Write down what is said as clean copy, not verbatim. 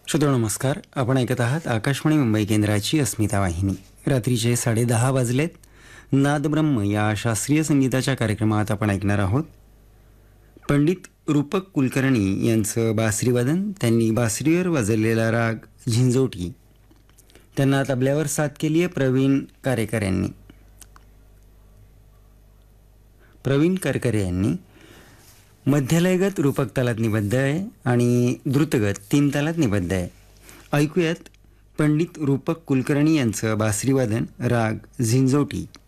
श्रोतो नमस्कार. आपण ऐकत आहात आकाशवाणी मुंबई केंद्राची अस्मिता वाहिनी. रात्रीचे 10:30 वाजलेत. नादब्रह्म या शास्त्रीय संगीताच्या कार्यक्रमात आपण ऐकणार आहोत पंडित रूपक कुलकर्णी यांचं बासरीवादन. त्यांनी बासरीवर वाजवलेला राग झिंजोटी. त्यांना तबल्यावर साथ केली आहे प्रवीण कारेकर यांनी. प्रवीण करकरे यांनी मध्यलयगत रूपक तालात निबद्ध आहे आणि द्रुतगत 3 तालात निबद्ध आहे. ऐकूयात पंडित रूपक कुलकर्णी यांचं बासरीवादन राग झिंजोटी.